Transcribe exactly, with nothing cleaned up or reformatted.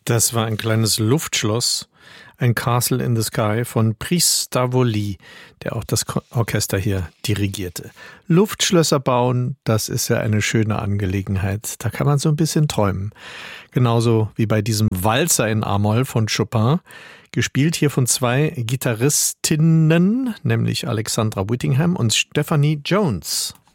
Das war ein kleines Luftschloss, ein Castle in the Sky von Brice Stavoli, der auch das Orchester hier dirigierte. Luftschlösser bauen, das ist ja eine schöne Angelegenheit. Da kann man so ein bisschen träumen. Genauso wie bei diesem Walzer in A-Moll von Chopin, gespielt hier von zwei Gitarristinnen, nämlich Alexandra Whittingham und Stephanie Jones.